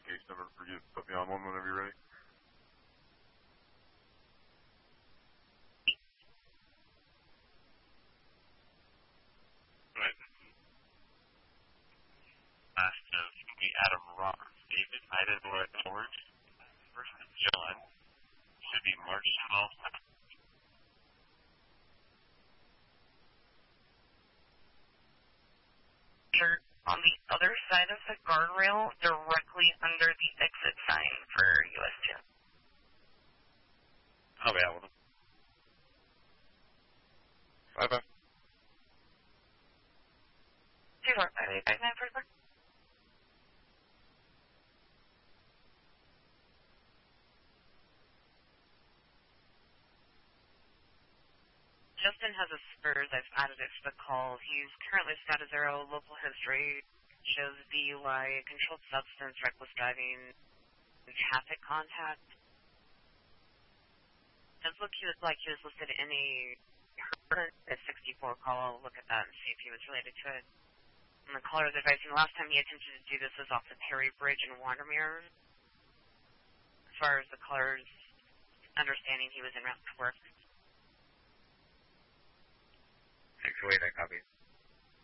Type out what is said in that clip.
case number for you to put me on one whenever you're ready. Right. Last of the Adam Roberts. David Idaho George. First is John. Should be March 12th. You're on the other side of the guardrail, directly under the exit sign for US 2. I'll be out with him. Bye-bye. 24589 for the Justin has a Spurs. I've added it to the call. He's currently status 0, local history, shows DUI, controlled substance, reckless driving, traffic contact. Does look like he was listed in a 64 call. I'll look at that and see if he was related to it. And the caller is advising the last time he attempted to do this was off the Perry Bridge in Watermere. As far as the caller's understanding, he was en route to work. 608, I copy.